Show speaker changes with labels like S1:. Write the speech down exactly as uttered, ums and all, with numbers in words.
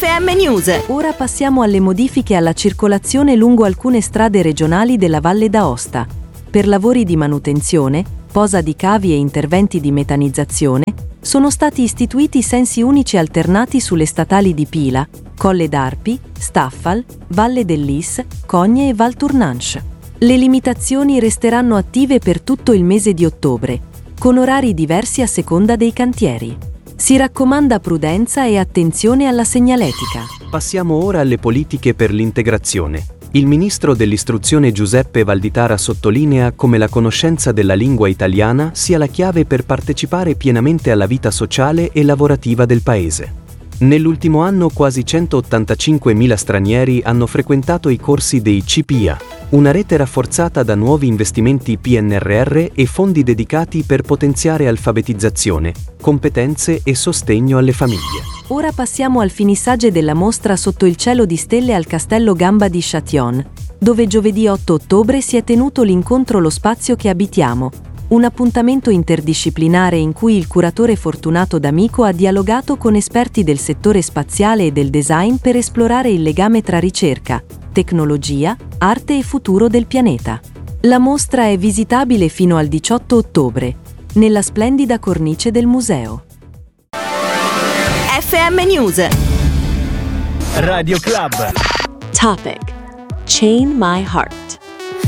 S1: F M News.
S2: Ora passiamo alle modifiche alla circolazione lungo alcune strade regionali della Valle d'Aosta. Per lavori di manutenzione, posa di cavi e interventi di metanizzazione, sono stati istituiti sensi unici alternati sulle statali di Pila, Colle d'Arpi, Staffal, Valle dell'Is, Cogne e Val Tournanche. Le limitazioni resteranno attive per tutto il mese di ottobre, con orari diversi a seconda dei cantieri. Si raccomanda prudenza e attenzione alla segnaletica.
S3: Passiamo ora alle politiche per l'integrazione. Il ministro dell'istruzione Giuseppe Valditara sottolinea come la conoscenza della lingua italiana sia la chiave per partecipare pienamente alla vita sociale e lavorativa del paese. Nell'ultimo anno quasi centottantacinquemila stranieri hanno frequentato i corsi dei C P A, una rete rafforzata da nuovi investimenti P N R R e fondi dedicati per potenziare alfabetizzazione, competenze e sostegno alle famiglie.
S2: Ora passiamo al finissage della mostra Sotto il cielo di stelle al Castello Gamba di Châtillon, dove giovedì otto ottobre si è tenuto l'incontro Lo spazio che abitiamo, un appuntamento interdisciplinare in cui il curatore Fortunato D'Amico ha dialogato con esperti del settore spaziale e del design per esplorare il legame tra ricerca, tecnologia, arte e futuro del pianeta. La mostra è visitabile fino al diciotto ottobre, nella splendida cornice del museo.
S1: F M News.
S4: Radio Club.
S5: Topic: Chain My Heart.